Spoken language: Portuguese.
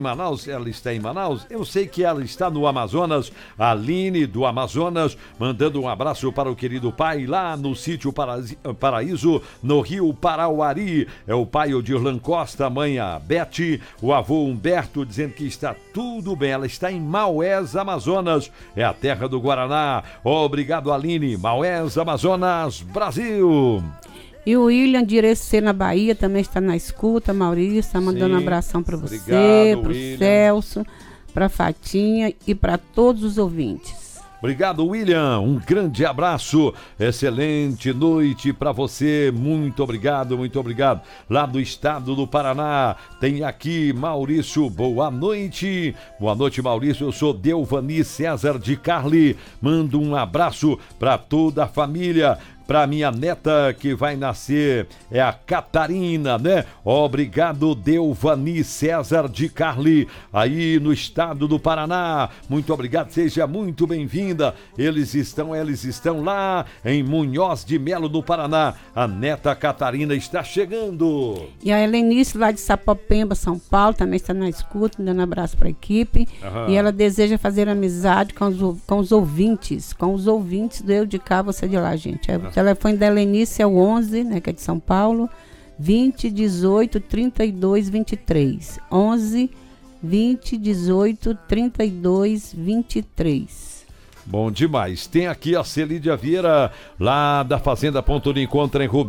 Manaus, ela está em Manaus, eu sei que ela está no Amazonas, a Aline do Amazonas, mandando um abraço para o querido pai lá no sítio Paraíso, no Rio Parauari, é o pai Odirlan Costa, a mãe a Bete, o avô Humberto, dizendo que está tudo bem, ela está em Maués, Amazonas, é a terra do Guaraná, obrigado Aline, Maués, Amazonas, Brasil! E o William de Irecê, na Bahia, também está na escuta. Maurício está mandando um abração para você, para o Celso, para a Fatinha e para todos os ouvintes. Obrigado, William. Um grande abraço. Excelente noite para você. Muito obrigado, muito obrigado. Lá do estado do Paraná, tem aqui Maurício. Boa noite. Boa noite, Maurício. Eu sou Delvani César de Carli. Mando um abraço para toda a família. Para minha neta que vai nascer, é a Catarina, né? Obrigado, Delvani César de Carli, aí no estado do Paraná. Muito obrigado, seja muito bem-vinda. Eles estão lá em Munhoz de Melo, no Paraná. A neta Catarina está chegando. E a Helenice, lá de Sapopemba, São Paulo, também está na escuta, dando abraço para a equipe. E ela deseja fazer amizade com os ouvintes do Eu de Cá, Você de Lá, gente. O telefone da Helenice é o 11, né, que é de São Paulo, 20 18 32 23. 11 20 18 32 23. Bom demais. Tem aqui a Celídia Vieira, lá da Fazenda Ponto de Encontro em Rubens.